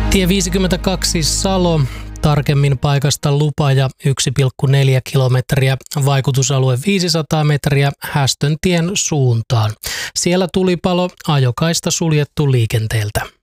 Tie 52 Salo, tarkemmin paikasta lupa ja 1,4 kilometriä, vaikutusalue 500 metriä Hästöntien suuntaan. Siellä tulipalo, ajokaista suljettu liikenteeltä.